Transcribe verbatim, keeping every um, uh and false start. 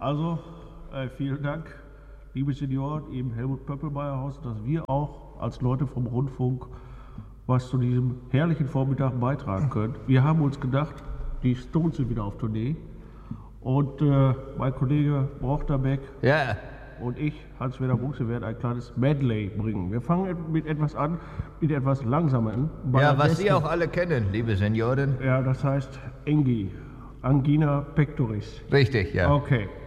Also, äh, vielen Dank, liebe Senioren im Helmut-Pöppelmeier-Haus, dass wir auch als Leute vom Rundfunk was zu diesem herrlichen Vormittag beitragen können. Wir haben uns gedacht, die Stones sind wieder auf Tournee und äh, mein Kollege Brochterbeck Ja. und ich, Hans-Werner Buchse, werden ein kleines Medley bringen. Wir fangen mit etwas an, mit etwas langsameren. Ja, was Sie auch alle kennen, liebe Senioren. Ja, das heißt Engi, Angina pectoris. Richtig, ja. Okay.